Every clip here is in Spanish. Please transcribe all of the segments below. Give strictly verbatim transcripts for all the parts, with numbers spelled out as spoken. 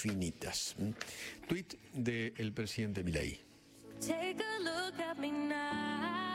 infinitas. Tuit del presidente Milei. Take a look at me now.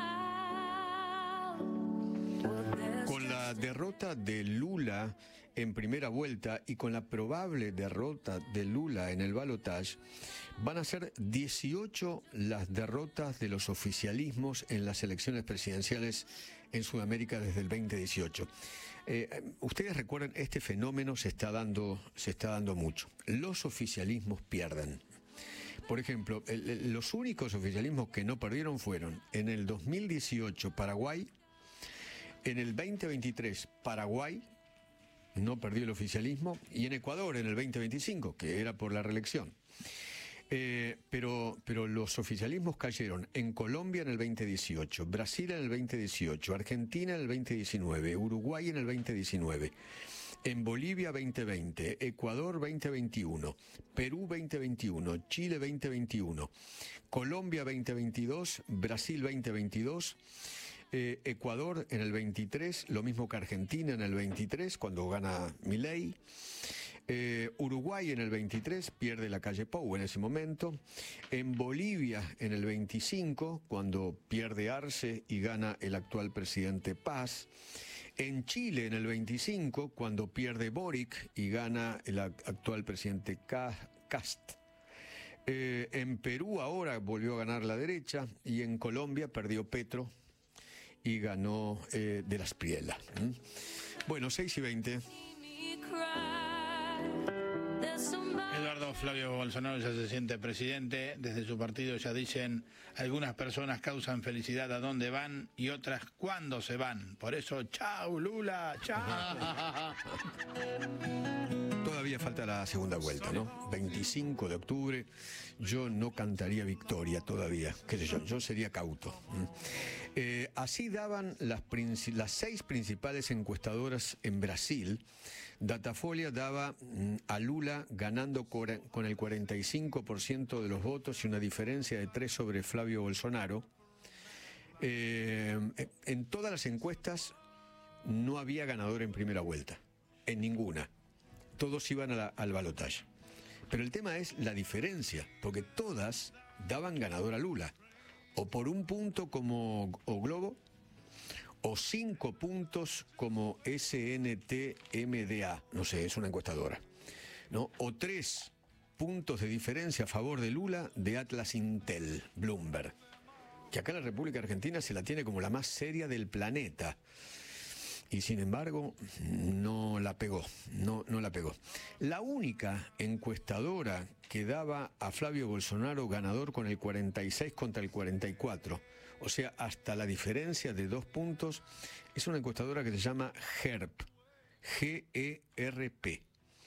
Con la derrota de Lula en primera vuelta y con la probable derrota de Lula en el balotaje, van a ser dieciocho las derrotas de los oficialismos en las elecciones presidenciales en Sudamérica desde el veinte dieciocho. Eh, ustedes recuerdan, este fenómeno se está dando, se está dando mucho. Los oficialismos pierden. Por ejemplo, el, el, los únicos oficialismos que no perdieron fueron en el dos mil dieciocho Paraguay, en el veinte veintitrés Paraguay, no perdió el oficialismo, y en Ecuador en el veinte veinticinco, que era por la reelección. Eh, pero, pero los oficialismos cayeron en Colombia en el veinte dieciocho, Brasil en el veinte dieciocho, Argentina en el veinte diecinueve, Uruguay en el veinte diecinueve, en Bolivia veinte veinte, Ecuador veinte veintiuno, Perú veinte veintiuno, Chile veinte veintiuno, Colombia veinte veintidós, Brasil veinte veintidós, eh, Ecuador en el veintitrés, lo mismo que Argentina en el veintitrés, cuando gana Milei. Eh, Uruguay en el veintitrés, pierde la calle Pou en ese momento. En Bolivia en el veinticinco, cuando pierde Arce y gana el actual presidente Paz. En Chile en el veinticinco, cuando pierde Boric y gana el actual presidente Kast. Eh, en Perú ahora volvió a ganar la derecha, y en Colombia perdió Petro y ganó eh, de las Priela. ¿Mm? Bueno, seis y veinte. Eduardo Flavio Bolsonaro ya se siente presidente. Desde su partido ya dicen: algunas personas causan felicidad a dónde van y otras cuándo se van. Por eso, chau Lula, chau. Todavía falta la segunda vuelta, ¿no? veinticinco de octubre, yo no cantaría victoria todavía, qué sé yo, yo sería cauto. Eh, así daban las, las seis principales encuestadoras en Brasil. Datafolia daba mm, a Lula ganando con el cuarenta y cinco por ciento de los votos y una diferencia de tres sobre Flavio Bolsonaro. Eh, en todas las encuestas no había ganador en primera vuelta, en ninguna. Todos iban a la, al balotaje. Pero el tema es la diferencia, porque todas daban ganador a Lula, o por un punto como o Globo, o cinco puntos como S N T M D A, no sé, es una encuestadora, ¿no? O tres puntos de diferencia a favor de Lula de Atlas Intel, Bloomberg, que acá en la República Argentina se la tiene como la más seria del planeta. Y sin embargo, no la pegó, no, no la pegó. La única encuestadora que daba a Flavio Bolsonaro ganador con el cuarenta y seis contra el cuarenta y cuatro, o sea, hasta la diferencia de dos puntos, es una encuestadora que se llama GERP, G E R P.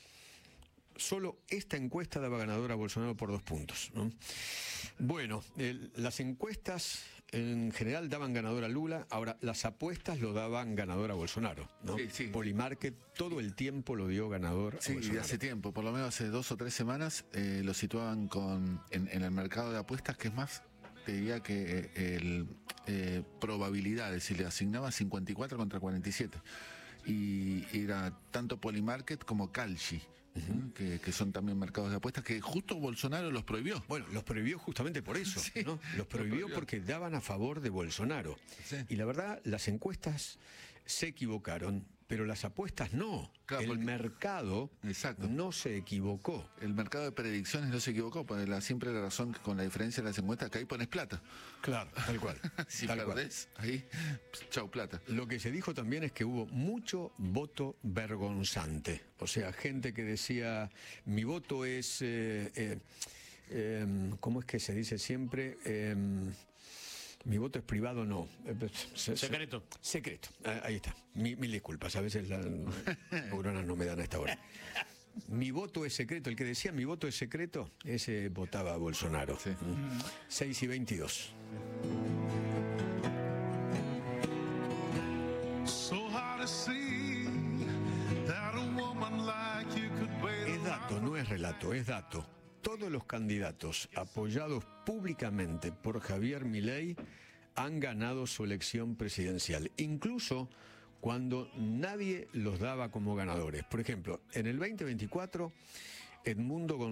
Solo esta encuesta daba ganador a Bolsonaro por dos puntos, ¿no? Bueno, el, las encuestas en general daban ganador a Lula. Ahora, las apuestas lo daban ganador a Bolsonaro, ¿no? Sí, sí. Polymarket todo el tiempo lo dio ganador sí, a Bolsonaro. Sí, hace tiempo, por lo menos hace dos o tres semanas, eh, lo situaban con en, en el mercado de apuestas, que es más, te diría que eh, el eh, probabilidades, si le asignaba cincuenta y cuatro contra cuarenta y siete. Y era tanto Polymarket como Kalshi, uh-huh. que, que son también mercados de apuestas que justo Bolsonaro los prohibió. Bueno, los prohibió justamente por eso, sí, ¿no? Los prohibió, prohibió porque daban a favor de Bolsonaro. Sí. Y la verdad, las encuestas se equivocaron, pero las apuestas no. Claro, el porque... mercado Exacto. no se equivocó. El mercado de predicciones no se equivocó, por la simple razón que con la diferencia de las encuestas que ahí pones plata. Claro, tal cual. si tal perdés, cual. ahí, pues, chau plata. Lo que se dijo también es que hubo mucho voto vergonzante. O sea, gente que decía, mi voto es... Eh, eh, eh, ¿cómo es que se dice siempre? Eh, Mi voto es privado, no. Secreto. Secreto. Ahí está. Mil, mil disculpas. A veces las neuronas no me dan a esta hora. Mi voto es secreto. El que decía mi voto es secreto, ese votaba a Bolsonaro. Sí. seis y veintidós. Es dato, no es relato, es dato. Todos los candidatos apoyados públicamente por Javier Milei han ganado su elección presidencial, incluso cuando nadie los daba como ganadores. Por ejemplo, en el veinte veinticuatro, Edmundo González